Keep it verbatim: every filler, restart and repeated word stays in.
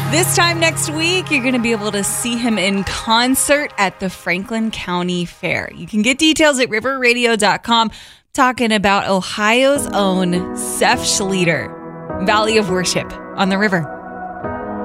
This time next week, you're going to be able to see him in concert at the Franklin County Fair. You can get details at river radio dot com. Talking about Ohio's own Seth Schlueter, Valley of Worship on the River.